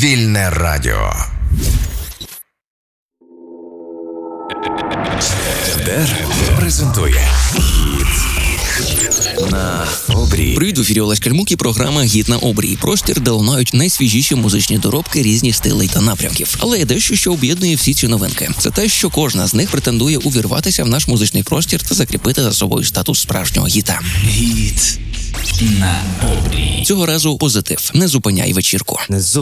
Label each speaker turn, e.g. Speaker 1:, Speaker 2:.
Speaker 1: Вільне радіо. РДР презентує «Гіт на обрії».
Speaker 2: Привіт, в ефірі Олесь Кальмук і програма «Гіт на обрії». Простір, де лунають найсвіжіші музичні доробки різних стилей та напрямків. Але є дещо, що об'єднує всі ці новинки. Це те, що кожна з них претендує увірватися в наш музичний простір та закріпити за собою статус справжнього гіта.
Speaker 1: «Гіт на обрії».
Speaker 2: Цього разу позитив. Не зупиняй вечірку.